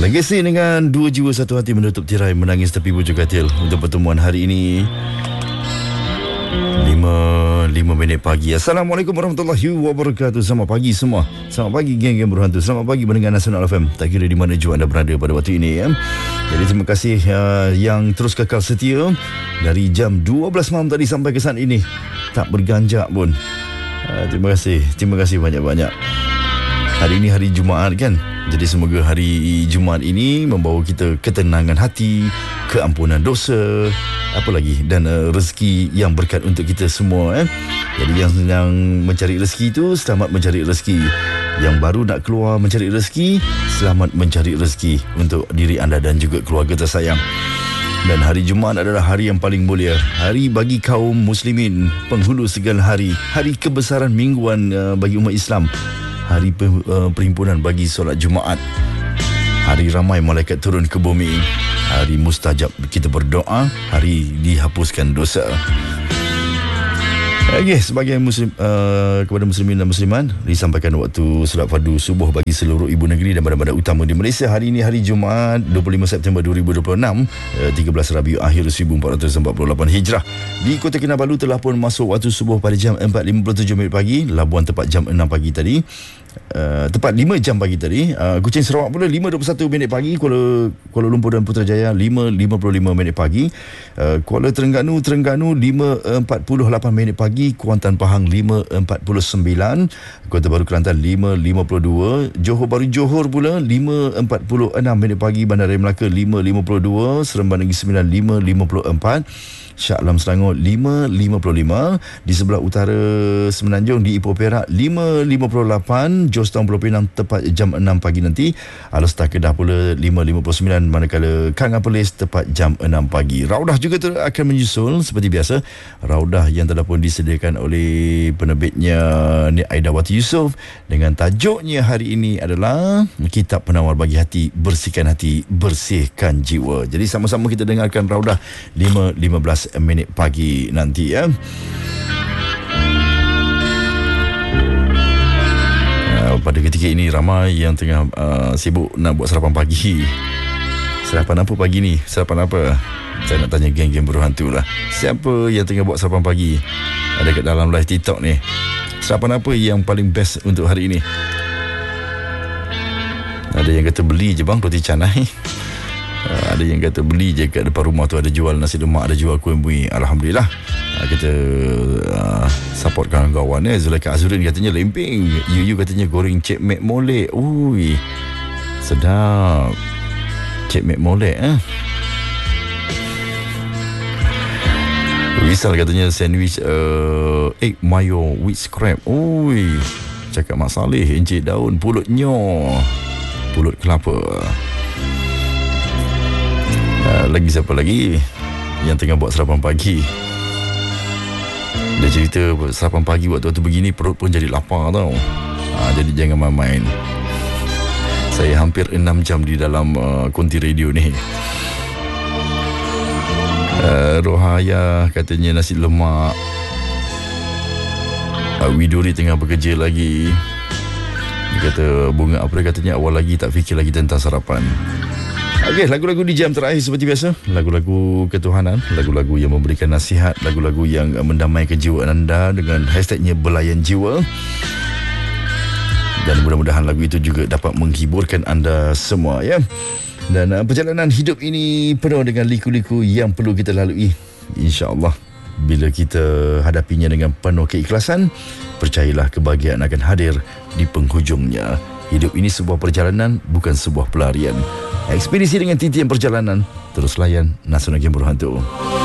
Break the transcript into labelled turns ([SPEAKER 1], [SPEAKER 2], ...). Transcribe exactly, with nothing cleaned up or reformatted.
[SPEAKER 1] Legasi dengan dua jiwa satu hati menutup tirai menangis tepi bujur katil untuk pertemuan hari ini. lima minit pagi. Assalamualaikum warahmatullahi wabarakatuh. Selamat pagi semua. Selamat pagi geng-geng berhantu. Selamat pagi mendengar Nasional F M. Tak kira di mana juga anda berada pada waktu ini ya. Jadi terima kasih uh, yang terus kekal setia dari jam dua belas malam tadi sampai ke saat ini. Tak berganjak pun. uh, Terima kasih. Terima kasih banyak-banyak. Hari ini hari Jumaat kan. Jadi semoga hari Jumaat ini membawa kita ketenangan hati, keampunan dosa, apa lagi, dan uh, rezeki yang berkat untuk kita semua eh. Jadi yang sedang mencari rezeki itu selamat mencari rezeki. Yang baru nak keluar mencari rezeki, selamat mencari rezeki untuk diri anda dan juga keluarga tersayang. Dan hari Jumaat adalah hari yang paling mulia, hari bagi kaum muslimin, penghulu segala hari, hari kebesaran mingguan uh, bagi umat Islam, hari pe- uh, perhimpunan bagi solat Jumaat, hari ramai malaikat turun ke bumi, hari mustajab kita berdoa, hari dihapuskan dosa. Okey, sebagai muslim uh, kepada muslimin dan muslimat, disampaikan waktu solat fardu subuh bagi seluruh ibu negeri dan bandar-bandar utama di Malaysia. Hari ini hari Jumaat dua puluh lima September dua ribu dua puluh enam, uh, tiga belas Rabiul Akhir seribu empat ratus empat puluh lapan Hijrah. Di Kota Kinabalu telah pun masuk waktu subuh pada jam empat lima puluh tujuh minit pagi. Labuan tepat jam enam pagi tadi. Uh, tepat lima jam pagi tadi. uh, Kuching Sarawak pula lima dua puluh satu minit pagi. Kuala Kuala Lumpur dan Putrajaya lima lima puluh lima minit pagi. uh, Kuala Terengganu Terengganu lima empat puluh lapan minit pagi. Kuantan Pahang lima empat puluh sembilan. Kota Baru Kelantan lima lima puluh dua. Johor Bahru Johor pula lima empat puluh enam minit pagi. Bandaraya Melaka lima lima puluh dua. Seremban Negeri Sembilan lima lima puluh empat. Shah Alam Selangor lima lima puluh lima. Di sebelah utara Semenanjung di Ipoh Perak lima lima puluh lapan. Jos Town Pulau Pinang tepat jam enam pagi nanti. Alor-Star Kedah pula lima lima puluh sembilan, manakala Kanga Perlis tepat jam enam pagi. Raudah juga ter- akan menyusul seperti biasa. Raudah yang telah pun disediakan oleh penerbitnya Nik Aidawati Yusof dengan tajuknya hari ini adalah Kitab Penawar Bagi Hati, Bersihkan Hati, Bersihkan Jiwa. Jadi sama-sama kita dengarkan Raudah lima lima belas minit pagi nanti ya. Uh, pada ketika ini ramai yang tengah uh, sibuk nak buat sarapan pagi. Sarapan apa pagi ni? Sarapan apa? Saya nak tanya geng-geng berhantu lah. Siapa yang tengah buat sarapan pagi? Ada kat dalam live TikTok ni. Sarapan apa yang paling best untuk hari ini? Ada yang kata beli je bang roti canai. Uh, ada yang kata beli je kat depan rumah tu ada jual nasi lemak, ada jual kuih bui. Alhamdulillah. Uh, kita uh, support kawan-kawan eh. Zulaika Azurin katanya lemping. Yuyu katanya goreng cik mek molek. Ui, sedap. Cik mek molek eh. Wisal katanya sandwich uh, egg mayo with scrap. Ui, cakap Mak Saleh encik daun pulutnya. Pulut kelapa. Uh, lagi siapa lagi yang tengah buat sarapan pagi? Dia cerita sarapan pagi waktu-waktu begini perut pun jadi lapar tau. uh, Jadi jangan main-main. Saya hampir enam jam di dalam uh, konti radio ni. uh, Rohaya katanya nasi lemak. uh, Widuri tengah bekerja lagi. Dia kata bunga apa dia katanya awal lagi tak fikir lagi tentang sarapan. Okey, lagu-lagu di jam terakhir seperti biasa. Lagu-lagu ketuhanan, lagu-lagu yang memberikan nasihat, lagu-lagu yang mendamaikan jiwa anda dengan hashtagnya Belayan Jiwa. Dan mudah-mudahan lagu itu juga dapat menghiburkan anda semua ya. Dan uh, perjalanan hidup ini penuh dengan liku-liku yang perlu kita lalui. InsyaAllah bila kita hadapinya dengan penuh keikhlasan, percayalah kebahagiaan akan hadir di penghujungnya. Hidup ini sebuah perjalanan, bukan sebuah pelarian. Ekspedisi dengan titian perjalanan. Terus layan Nasional Game Berhantu.